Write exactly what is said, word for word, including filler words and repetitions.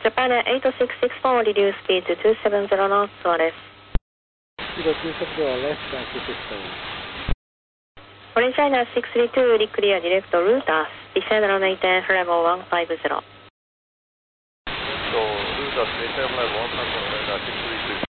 Japan eight six six four, reduce speed to two seven zero knots, ツアーです。 Kilo two seven zero, less than two six seven. Orange China six three two, clear direct route us, descend runway ten, flag one five zero. So, route us, descend flag one five zero, six three two.